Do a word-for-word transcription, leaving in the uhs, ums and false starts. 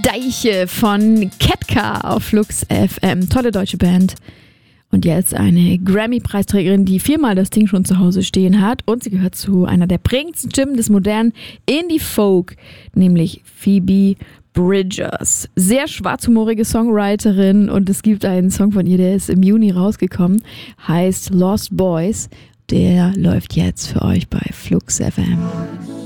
Deiche von Ketka auf Flux F M. Tolle deutsche Band. Und jetzt eine Grammy-Preisträgerin, die viermal das Ding schon zu Hause stehen hat. Und sie gehört zu einer der prägendsten Stimmen des modernen Indie-Folk, nämlich Phoebe Bridgers. Sehr schwarzhumorige Songwriterin und es gibt einen Song von ihr, der ist im Juni rausgekommen, heißt Lost Boys. Der läuft jetzt für euch bei Flux F M.